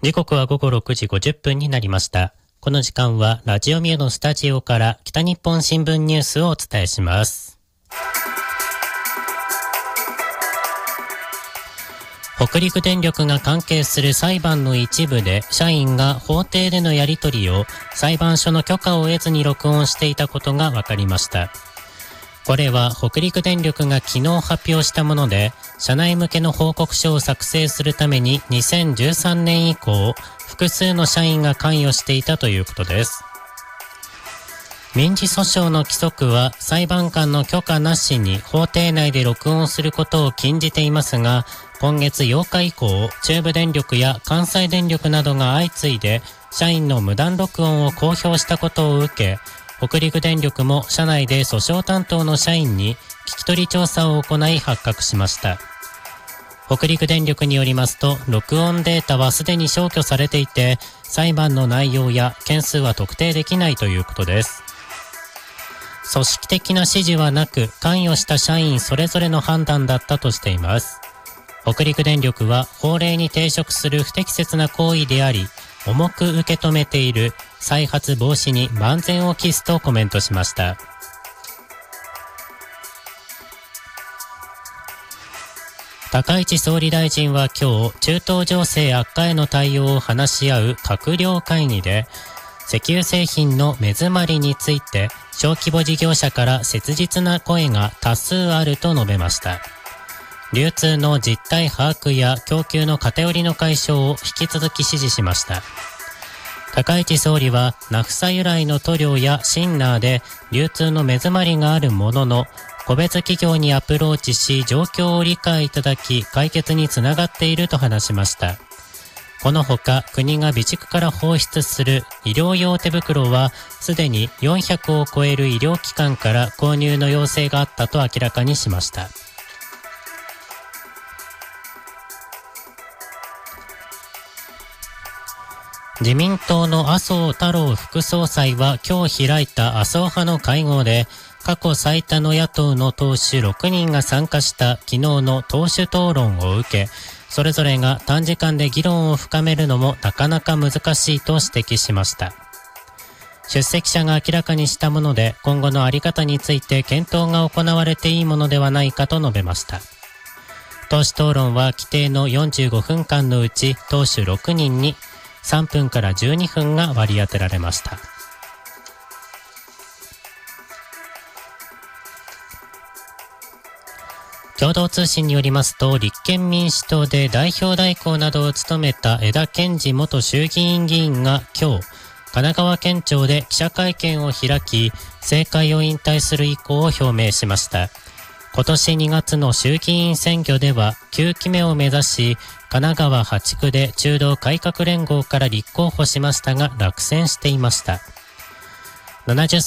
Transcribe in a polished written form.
時刻は午後6時50分になりました。この時間はラジオミューのスタジオから北日本新聞ニュースをお伝えします。北陸電力が関係する裁判の一部で社員が法廷でのやり取りを裁判所の許可を得ずに録音していたことが分かりました。これは北陸電力が昨日発表したもので、社内向けの報告書を作成するために2013年以降、複数の社員が関与していたということです。民事訴訟の規則は裁判官の許可なしに法廷内で録音することを禁じていますが、今月8日以降、中部電力や関西電力などが相次いで社員の無断録音を公表したことを受け、北陸電力も社内で訴訟担当の社員に聞き取り調査を行い発覚しました。北陸電力によりますと、録音データはすでに消去されていて、裁判の内容や件数は特定できないということです。組織的な指示はなく、関与した社員それぞれの判断だったとしています。北陸電力は法令に抵触する不適切な行為であり、重く受け止めている、再発防止に万全を期すとコメントしました。高市総理大臣は今日、中東情勢悪化への対応を話し合う閣僚会議で、石油製品の目詰まりについて小規模事業者から切実な声が多数あると述べました。流通の実態把握や供給の偏りの解消を引き続き指示しました。高市総理はナフサ由来の塗料やシンナーで流通の目詰まりがあるものの、個別企業にアプローチし状況を理解いただき解決につながっていると話しました。このほか国が備蓄から放出する医療用手袋はすでに400を超える医療機関から購入の要請があったと明らかにしました。自民党の麻生太郎副総裁は今日開いた麻生派の会合で、過去最多の野党の党首6人が参加した昨日の党首討論を受け、それぞれが短時間で議論を深めるのもなかなか難しいと指摘しました。出席者が明らかにしたもので、今後のあり方について検討が行われていいものではないかと述べました。党首討論は規定の45分間のうち党首6人に3分から12分が割り当てられました。共同通信によりますと、立憲民主党で代表代行などを務めた江田憲司元衆議院議員が今日、神奈川県庁で記者会見を開き、政界を引退する意向を表明しました。今年2月の衆議院選挙では9期目を目指し、神奈川8区で中道改革連合から立候補しましたが落選していました。70